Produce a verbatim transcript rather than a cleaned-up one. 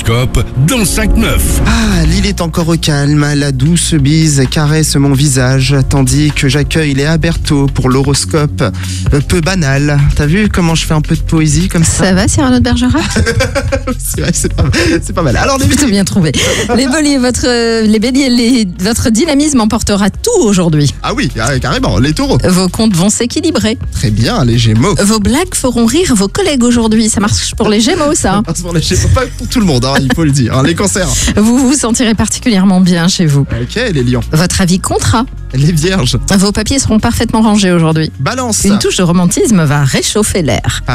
l'horoscope dans cinq neuf. Ah, l'île est encore au calme, la douce bise caresse mon visage, tandis que j'accueille Léa Berthaud pour l'horoscope euh, peu banal. T'as vu comment je fais un peu de poésie comme ça? Ça va, Cyrano de Bergerac? C'est vrai, c'est pas, c'est pas mal. Alors les Plutôt bien trouvé. Les béliers, votre, les béliers, les- votre dynamisme emportera tout aujourd'hui. Ah oui, ah, carrément, les taureaux. Vos comptes vont s'équilibrer. Très bien, les gémeaux. Vos blagues feront rire vos collègues aujourd'hui. Ça marche pour les gémeaux, ça. Parce pour les gémeaux, pas pour tout le monde, hein, il faut le dire. hein, les cancers. Vous vous sentirez particulièrement bien chez vous. Ok, les lions. Votre avis comptera. Les vierges. Vos papiers seront parfaitement rangés aujourd'hui. Balance. Une touche de romantisme va réchauffer l'air.